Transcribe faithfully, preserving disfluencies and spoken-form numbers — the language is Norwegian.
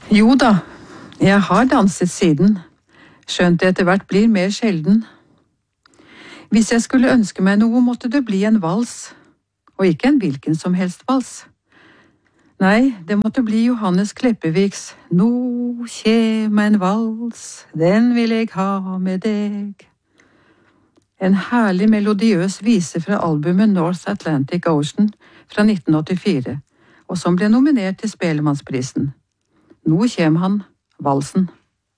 Jo da, jeg har danset siden, skjønt det etter hvert blir mer sjelden. Hvis jeg skulle ønske meg noe, måtte det bli en vals, og ikke en hvilken som helst vals. Nei, det måtte bli Johannes Kleppeviks «Nå kjem en vals, den vil jeg ha med deg». En herlig melodiøs vise fra albumet North Atlantic Ocean fra nitten åttifire, og som ble nominert til Spellemannsprisen. Nå kjem han, valsen.